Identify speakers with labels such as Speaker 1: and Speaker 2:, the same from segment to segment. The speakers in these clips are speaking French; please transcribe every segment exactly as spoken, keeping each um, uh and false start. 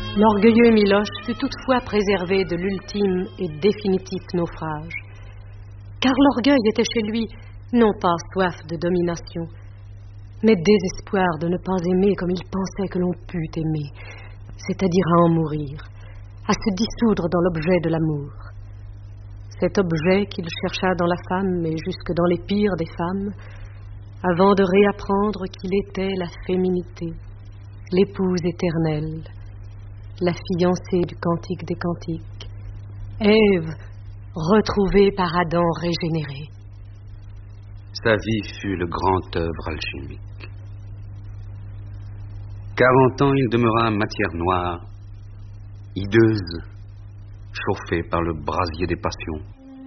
Speaker 1: L'orgueilleux Miloche fut toutefois préservé de l'ultime et définitif naufrage. Car l'orgueil était chez lui non pas soif de domination, mais désespoir de ne pas aimer comme il pensait que l'on pût aimer, c'est-à-dire à en mourir, à se dissoudre dans l'objet de l'amour. Cet objet qu'il chercha dans la femme et jusque dans les pires des femmes, avant de réapprendre qu'il était la féminité, l'épouse éternelle, la fiancée du cantique des cantiques, Ève retrouvée par Adam régénéré.
Speaker 2: Sa vie fut le grand œuvre alchimique. Quarante ans, il demeura matière noire, hideuse, chauffée par le brasier des passions.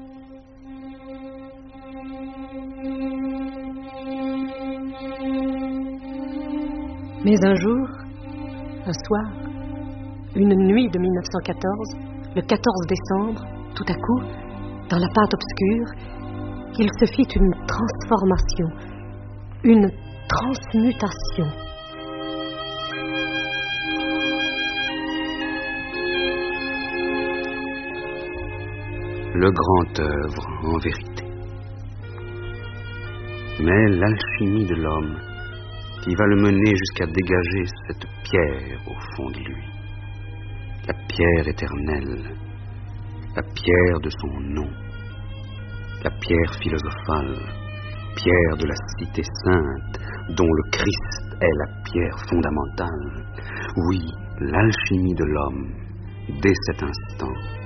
Speaker 1: Mais un jour, un soir, une nuit de mille neuf cent quatorze, le quatorze décembre, tout à coup, dans la pâte obscure, il se fit une transformation, une transmutation.
Speaker 2: Le grand œuvre, en vérité. Mais l'alchimie de l'homme qui va le mener jusqu'à dégager cette pierre au fond de lui, la pierre éternelle, la pierre de son nom, la pierre philosophale, pierre de la cité sainte, dont le Christ est la pierre fondamentale. Oui, l'alchimie de l'homme, dès cet instant,